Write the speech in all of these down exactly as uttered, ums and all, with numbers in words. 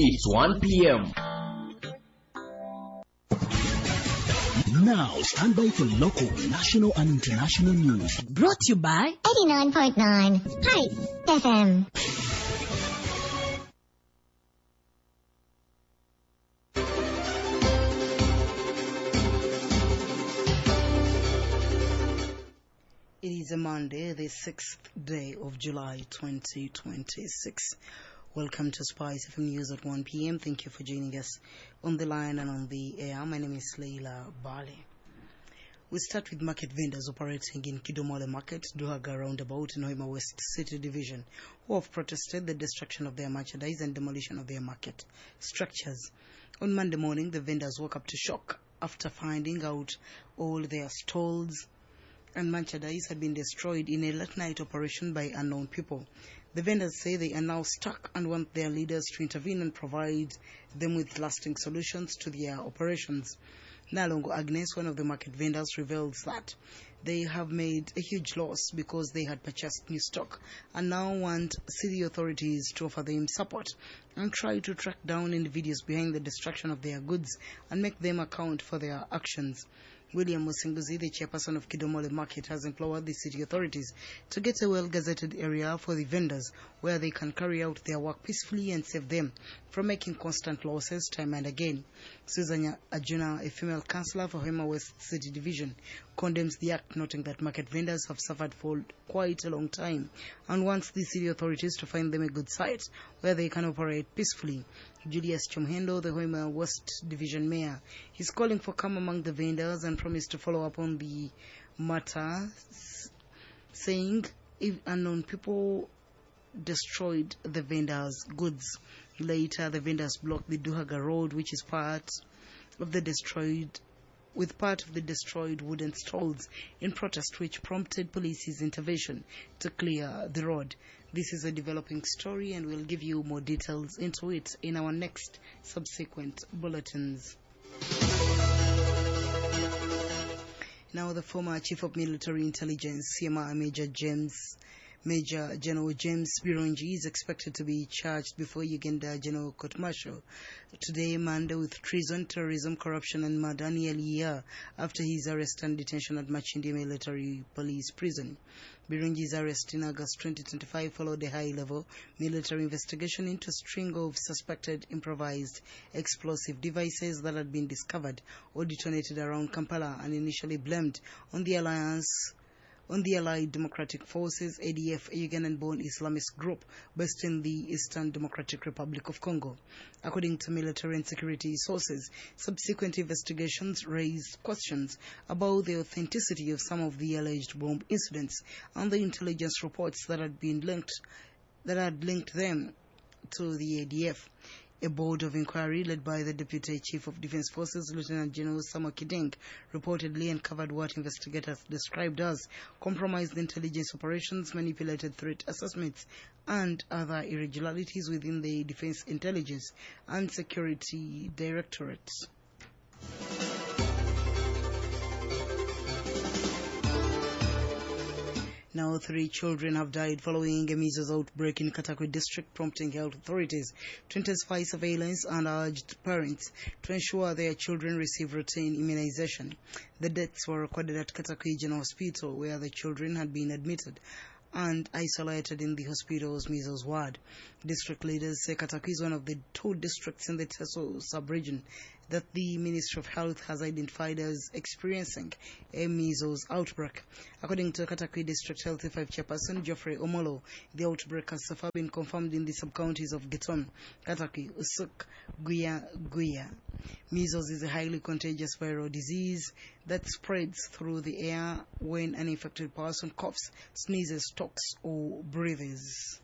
It's one p m Now, stand by for local, national, and international news. Brought to you by eighty-nine point nine Hype F M. It is a Monday, the sixth day of July twenty twenty-six. Welcome to Spice F M News at one p m Thank you for joining us on the line and on the air. My name is Leila Bali. We start with market vendors operating in Kidomole Market, Duhaga Roundabout in Hoima West City Division, who have protested the destruction of their merchandise and demolition of their market structures. On Monday morning, the vendors woke up to shock after finding out all their stalls and merchandise had been destroyed in a late-night operation by unknown people. The vendors say they are now stuck and want their leaders to intervene and provide them with lasting solutions to their operations. Nalongo Agnes, one of the market vendors, reveals that they have made a huge loss because they had purchased new stock and now want city authorities to offer them support and try to track down individuals behind the destruction of their goods and make them account for their actions. William Musinguzi, the chairperson of Kidomole Market, has implored the city authorities to get a well-gazetted area for the vendors where they can carry out their work peacefully and save them from making constant losses time and again. Susan Ajuna, a female councillor for Hoima West City Division, condemns the act, noting that market vendors have suffered for quite a long time and wants the city authorities to find them a good site where they can operate peacefully. Julius Chumhendo, the Hoima West Division mayor, is calling for calm among the vendors and promised to follow up on the matter, saying if unknown people destroyed the vendors' goods. Later, the vendors blocked the Duhaga Road, which is part of the destroyed with part of the destroyed wooden stalls in protest, which prompted police's intervention to clear the road. This is a developing story and we'll give you more details into it in our next subsequent bulletins. Now, the former Chief of Military Intelligence, C M I Major James Major General James Birungi, is expected to be charged before Uganda General Court Martial today, Monday, with treason, terrorism, corruption, and murder nearly a year after his arrest and detention at Machindi Military Police Prison. Birungi's arrest in August twenty twenty-five followed a high-level military investigation into a string of suspected improvised explosive devices that had been discovered or detonated around Kampala and initially blamed on the alliance on the Allied Democratic Forces, A D F, a Ugandan-born Islamist group based in the Eastern Democratic Republic of Congo. According to military and security sources, subsequent investigations raised questions about the authenticity of some of the alleged bomb incidents and the intelligence reports that had been linked that had linked them to the A D F. A board of inquiry led by the Deputy Chief of Defense Forces, Lieutenant General Samuel Kideng, reportedly uncovered what investigators described as compromised intelligence operations, manipulated threat assessments, and other irregularities within the Defense Intelligence and Security Directorates. Now, three children have died following a measles outbreak in Katakwi district, prompting health authorities to intensify surveillance and urged parents to ensure their children receive routine immunization. The deaths were recorded at Katakwi General Hospital, where the children had been admitted and isolated in the hospital's measles ward. District leaders say Katakwi is one of the two districts in the Teso sub-region that the Ministry of Health has identified as experiencing a measles outbreak. According to Katakwi District Health five Chairperson Geoffrey Omolo, the outbreak has so far been confirmed in the sub-counties of Geton, Katakwi, Usuk, Guya, Guya. Measles is a highly contagious viral disease that spreads through the air when an infected person coughs, sneezes, talks, or breathes.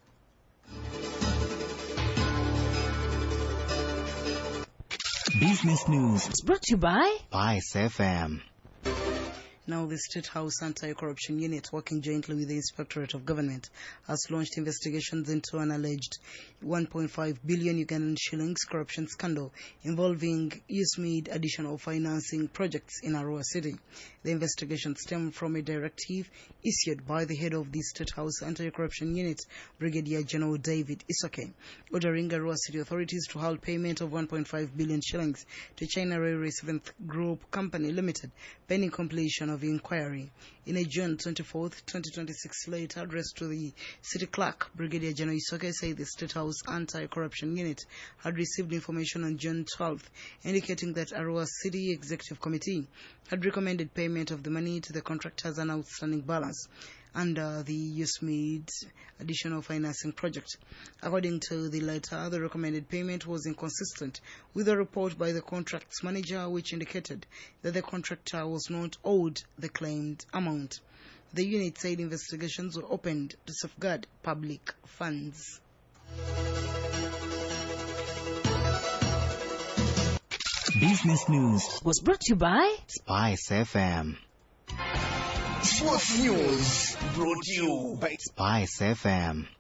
Business news It's brought to you by Spice F M. Now, the State House Anti-Corruption Unit, working jointly with the Inspectorate of Government, has launched investigations into an alleged one point five billion Ugandan shillings corruption scandal involving USMID additional financing projects in Arua City. The investigation stemmed from a directive issued by the head of the State House Anti-Corruption Unit, Brigadier General David Isoke, ordering Arua City authorities to halt payment of one point five billion shillings to China Railway Seventh Group Company Limited, pending completion of the inquiry. In a June twenty-fourth, twenty twenty-six letter addressed to the City Clerk, Brigadier General Isoke said the State House Anti-Corruption Unit had received information on June twelfth indicating that Arua City Executive Committee had recommended payment of the money to the contractors and outstanding balance under the USMID additional financing project. According to the letter, the recommended payment was inconsistent with a report by the contracts manager which indicated that the contractor was not owed the claimed amount. The unit said investigations were opened to safeguard public funds. Business News was brought to you by Spice F M. Sports News brought to you by Spice F M.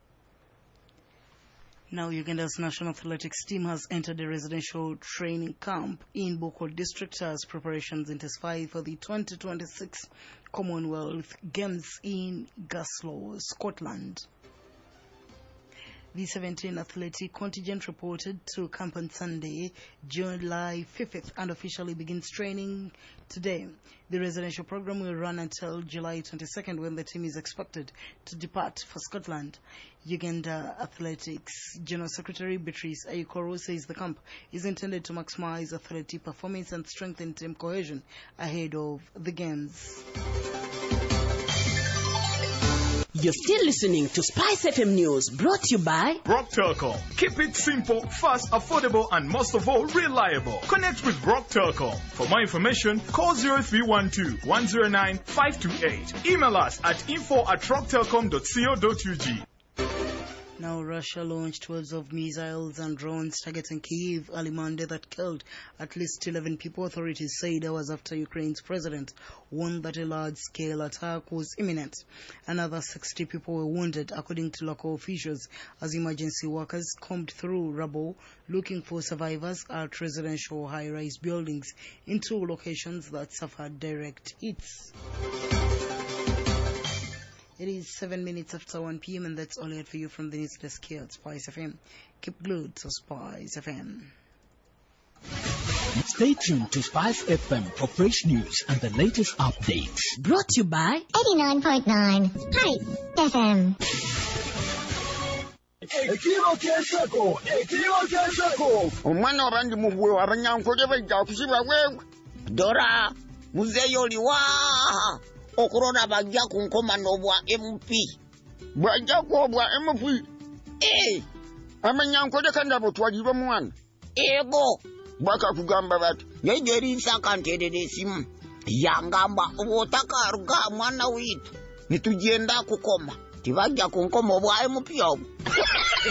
Now, Uganda's national athletics team has entered a residential training camp in Bokol district as preparations intensify for the twenty twenty-six Commonwealth Games in Glasgow, Scotland. The seventeen athletic contingent reported to camp on Sunday, July fifth, and officially begins training today. The residential program will run until July twenty-second, when the team is expected to depart for Scotland. Uganda Athletics General Secretary Beatrice Ayikoro says the camp is intended to maximize athletic performance and strengthen team cohesion ahead of the Games. You're still listening to Spice F M News, brought to you by Brock Telecom. Keep it simple, fast, affordable, and most of all, reliable. Connect with Brock Telecom. For more information, call zero three one two, one zero nine, five two eight. Email us at info at rocktelecom dot co dot u g. Now, Russia launched waves of missiles and drones targeting Kyiv early Monday that killed at least eleven people. Authorities say that was after Ukraine's president warned that a large-scale attack was imminent. Another sixty people were wounded, according to local officials, as emergency workers combed through rubble looking for survivors at residential high-rise buildings in two locations that suffered direct hits. It is seven minutes after one p m and that's all I had for you from the news desk here at Spice F M. Keep glued to Spice F M. Stay tuned to Spice F M for fresh news and the latest updates. Brought to you by eighty-nine point nine Spice F M. omwana abandi mugwe abanyankoje bajja kusiba wewe Dora muzeyo liwa okurona bajja ku nkomano bwa M P bajja ku bwa M P eh abanyankoje kandi abo twagirwa mwana ego baka kugamba bati yegeri nsaka nterere simu yangamba obotaka ruga mwana witu nitugenda kukoma tibajja ku nkomo bwa M P obo